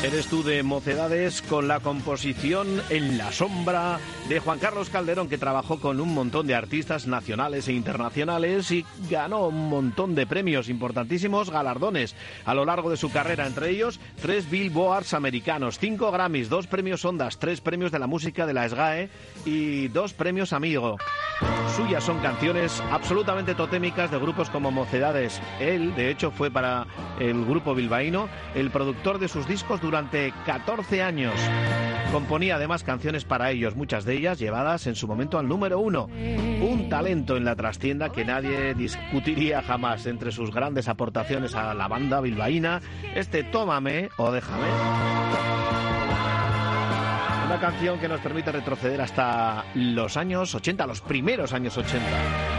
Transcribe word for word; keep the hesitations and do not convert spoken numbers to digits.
Eres tú de Mocedades con la composición En la sombra de Juan Carlos Calderón, que trabajó con un montón de artistas nacionales e internacionales y ganó un montón de premios, importantísimos galardones a lo largo de su carrera, entre ellos tres Billboards americanos, cinco Grammys, dos premios Ondas, tres premios de la música de la S G A E y dos premios Amigo. Suyas son canciones absolutamente totémicas de grupos como Mocedades. Él, de hecho, fue para el grupo bilbaíno el productor de sus discos durante catorce años. Componía además canciones para ellos, muchas de ellas llevadas en su momento al número uno. Un talento en la trastienda que nadie discutiría jamás. Entre sus grandes aportaciones a la banda bilbaína, este Tómame o Déjame. Una canción que nos permite retroceder hasta los años ochenta, los primeros años ochenta.